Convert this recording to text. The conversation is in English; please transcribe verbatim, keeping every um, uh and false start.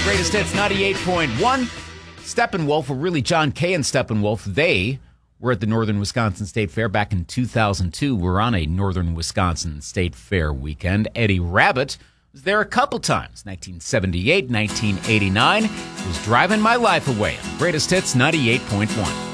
Greatest Hits ninety-eight point one. Steppenwolf, or really John Kay and Steppenwolf, they were at the Northern Wisconsin State Fair back in two thousand two. We're on a Northern Wisconsin State Fair weekend. Eddie Rabbitt was there a couple times, nineteen seventy-eight, nineteen eighty-nine. He was driving my life away. Greatest Hits ninety-eight point one.